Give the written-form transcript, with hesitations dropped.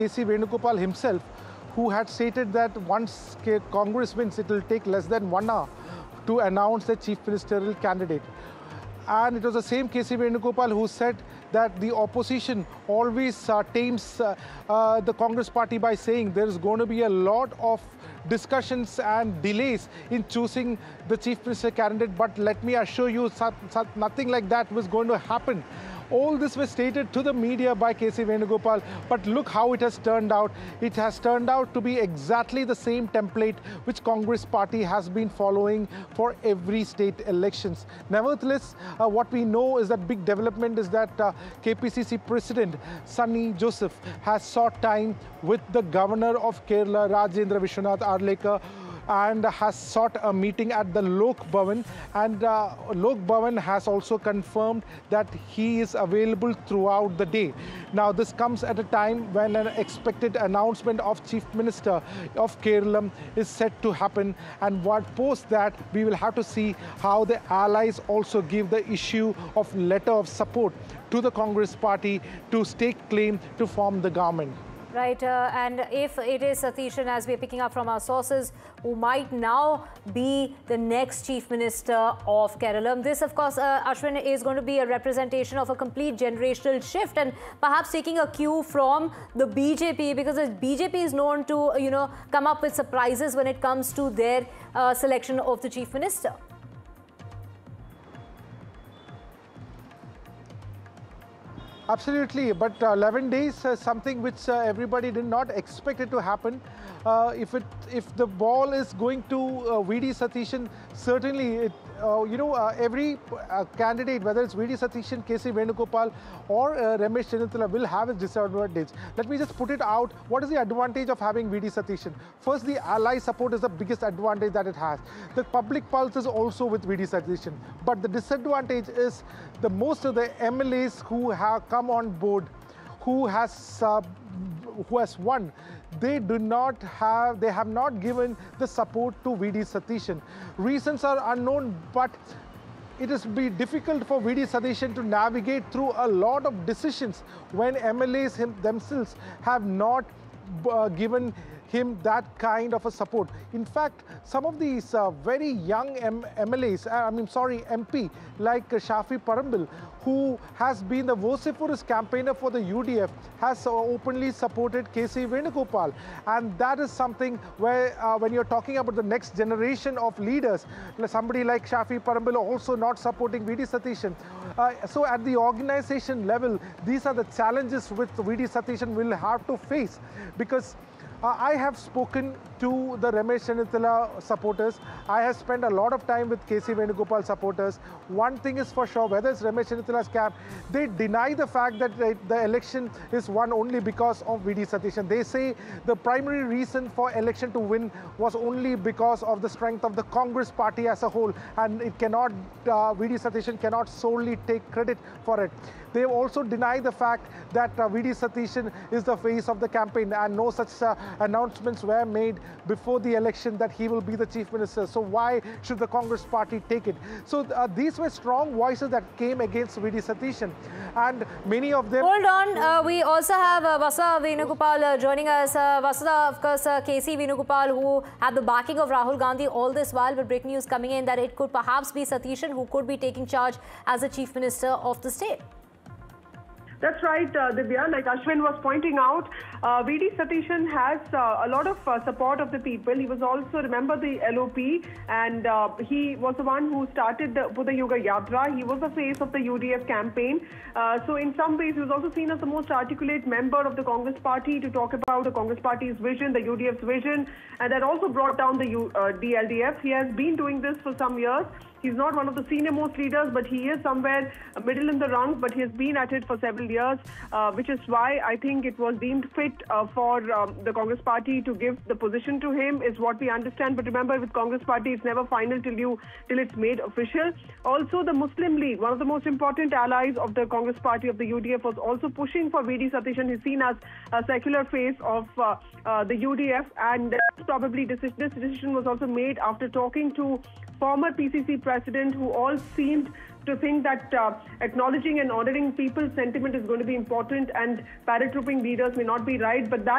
KC Venugopal himself, who had stated that once Congress wins, it will take less than 1 hour to announce the chief ministerial candidate. And it was the same KC Venugopal who said that the opposition always tames the Congress party by saying there is going to be a lot of discussions and delays in choosing the chief minister candidate. But let me assure you, nothing like that was going to happen. All this was stated to the media by KC Venugopal, but look how it has turned out. It has turned out to be exactly the same template which Congress party has been following for every state elections. Nevertheless, what we know is that big development is that KPCC President Sunny Joseph has sought time with the Governor of Kerala, Rajendra Vishwanath Arlekar, and has sought a meeting at the Lok Bhavan, and Lok Bhavan has also confirmed that he is available throughout the day. Now this comes at a time when an expected announcement of Chief Minister of Kerala is set to happen, and what post that we will have to see how the allies also give the issue of letter of support to the Congress party to stake claim to form the government. Right, and if it is Satishan, as we're picking up from our sources, who might now be the next Chief Minister of Kerala. This, of course, Ashwin, is going to be a representation of a complete generational shift, and perhaps taking a cue from the BJP, because the BJP is known to, come up with surprises when it comes to their selection of the Chief Minister. Absolutely, but 11 days is something which everybody did not expect it to happen. If the ball is going to VD Satishan, certainly every candidate, whether it's VD Satishan, KC Venugopal or Ramesh Chennithila, will have its disadvantage. Let me just put it out. What is the advantage of having VD Satishan? First, the ally support is the biggest advantage that it has. The public pulse is also with VD Satishan. But the disadvantage is the most of the MLAs who have come on board, who has won, they have not given the support to VD Satishan. Reasons are unknown, but it has been difficult for VD Satishan to navigate through a lot of decisions when MLAs themselves have not given him that kind of a support. In fact, some of these very young MP, like Shafi Parambil, who has been the vociferous campaigner for the UDF, has openly supported KC Venugopal. And that is something where, when you're talking about the next generation of leaders, somebody like Shafi Parambil also not supporting VD Satishan. So at the organization level, these are the challenges which VD Satishan will have to face, because I have spoken to the Ramesh Chennithila supporters. I have spent a lot of time with KC Venugopal supporters. One thing is for sure, whether it's Ramesh Chennithila's camp, they deny the fact that the election is won only because of VD Satishan. They say the primary reason for election to win was only because of the strength of the Congress party as a whole, and it cannot, VD Satishan cannot solely take credit for it. They also deny the fact that VD Satishan is the face of the campaign, and no such announcements were made before the election that he will be the chief minister. So why should the Congress party take it? So these were strong voices that came against VD Satishan, and many of them... Hold on, we also have Vasudha Venugopal joining us. Vasudha, of course, KC Venugopal, who had the backing of Rahul Gandhi all this while, with breaking news coming in that it could perhaps be Satishan who could be taking charge as the chief minister of the state. That's right, Divya. Like Ashwin was pointing out, VD Satishan has a lot of support of the people. He was also, remember, the LOP, and he was the one who started the Buddha Yuga Yatra. He was the face of the UDF campaign. So in some ways, he was also seen as the most articulate member of the Congress party to talk about the Congress party's vision, the UDF's vision, and that also brought down the DLDF. He has been doing this for some years. He's not one of the senior most leaders, but he is somewhere middle in the rungs, but he has been at it for several years, which is why I think it was deemed fit for the Congress party to give the position to him, is what we understand. But remember, with Congress party, it's never final till it's made official. Also, the Muslim League, one of the most important allies of the Congress party of the UDF, was also pushing for VD Satishan. He's seen as a secular face of the UDF, and probably this decision was also made after talking to former PCC president, who all seemed to think that acknowledging and honoring people's sentiment is going to be important and paratrooping leaders may not be right. But that